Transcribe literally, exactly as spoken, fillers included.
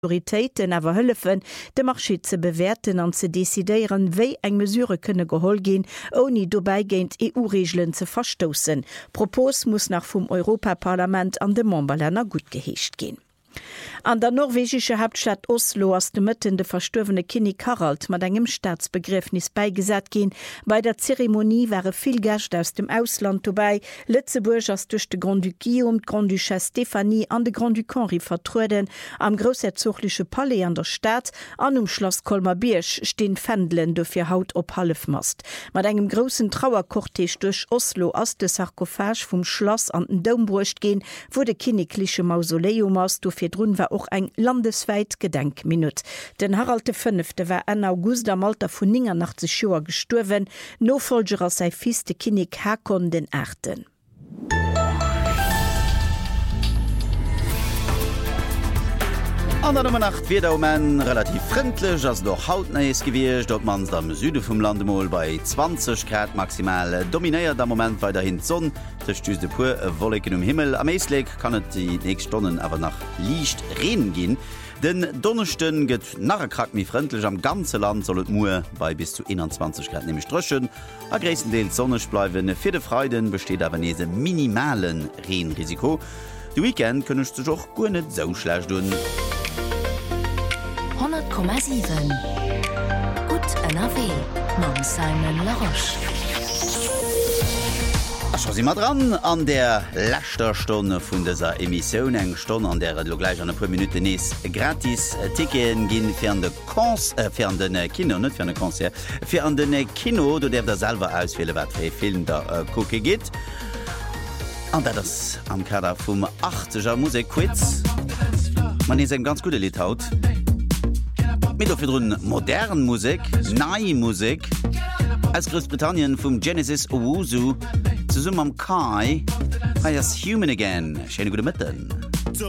Autoritäten awer hëllefen, de Marché ze bewerten an ze desideieren, wéi eng Mesure kënne geholl gin, oni dobei géint E U-Regeln ze verstossen. Propos muss nach vum Europaparlament an de Mombalänner gut geheescht gin. An der norwegische Hauptstadt Oslo ass de Mëtten de verstorvene Kinnig Harald mat engem Staatsbegriffnis beigesat gin. Bei der Zeremonie waren viel Gäste aus dem Ausland dabei. Lützeburg ass durch de Grand Duc Guillaume, Grand Duchesse Stephanie an de Grand Duc Henri vertruden. Am großherzogliche Palais an der Stadt an um Schloss Kolmar-Birch stehen Fändlen do fir Haut op Halefmast. Mat engem großen Trauerkortege durch Oslo ass de Sarkophage vum Schloss an den Dom brucht gin, wo de kinnigliche Mausoleum ass do fir drun war auch eng landesweit Gedenkminut. Den Harald der Fünfte war en August am Alter vun neunundachtzig Joer gestorwen, Nofolger als sei fieste Kinnig Hakon den Achten. An der Nummer Nacht wird auch man relativ freundlich, als doch hautnäis gewesen, dort man am Süden vom Landemol bei zwanzig Grad maximal dominiert am Moment weiterhin die Sonne. Das stößt pur Wolken im Himmel. Am Eisleg kann es die nächsten Stunden aber nach Licht Regen gehen. Den Donnerstag geht nachher krank wie freundlich am ganzen Land soll es nur bei bis zu einundzwanzig Grad nämlich dröschen. A größtenteils sonnig bleiben. Für die Freuden besteht aber ein minimalen Regenrisiko. Die Weekend können es auch gar nicht so schlecht tun. hundert Komma sieben Gut N R W Mam Simon Laroche. Schon sind wir dran an der letzten Stunde von dieser Emission, eine Stunde, an der du gleich eine paar Minuten ist gratis Tickets gehen für den Konz, äh, für den Kino, nicht für den Konzert, für den Kino, du darfst da selber auswählen, was für Film da äh, gucken geht. Und das ist am Kader vom achtziger Musikquiz. Man ist ein ganz guter Lied haut. Mit auf moderne Musik, neue Musik. Aus Großbritannien vom Genesis Owusu zusammen am Kai. Heißt Human Again. Schöne gute Mitte.